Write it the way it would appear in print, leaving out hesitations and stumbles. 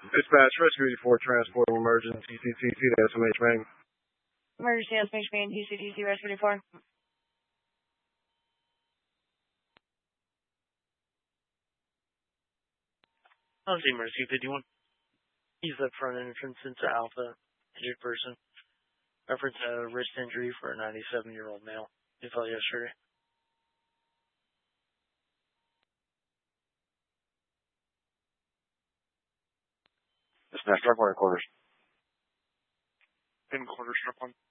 Dispatch, Rescue 84, transport emergency, CCTC to SMH main. Emergency SMH main, DCTC, Rescue 84. I'll see Emergency 51. He's the front entrance into Alpha, injured person. Reference a wrist injury for a 97-year-old male. You fell yesterday. Dispatch, drop on quarters. In quarters, drop on.